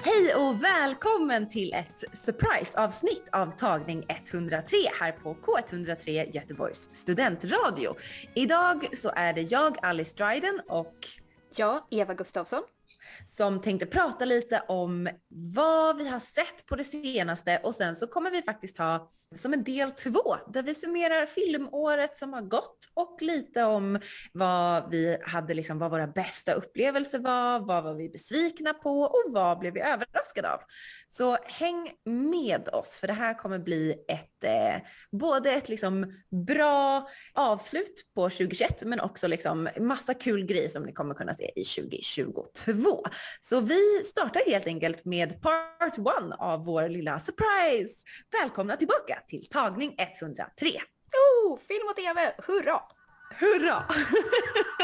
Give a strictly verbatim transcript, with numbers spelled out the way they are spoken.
Hej och välkommen till ett surprise-avsnitt av tagning etthundratre här på K etthundratre Göteborgs studentradio. Idag så är det jag, Alice Dryden, och jag, Eva Gustafsson, som tänkte prata lite om vad vi har sett på det senaste, och sen så kommer vi faktiskt ha som en del två där vi summerar filmåret som har gått och lite om vad vi hade, liksom vad våra bästa upplevelser var, vad var vi besvikna på och vad blev vi överraskade av. Så häng med oss, för det här kommer bli ett eh, både ett liksom bra avslut på tjugohundratjugoett men också liksom massa kul grejer som ni kommer kunna se i tjugohundratjugotvå. Så vi startar helt enkelt med part one av vår lilla surprise. Välkomna tillbaka till tagning etthundratre. Oh, film och tv, hurra! Hurra!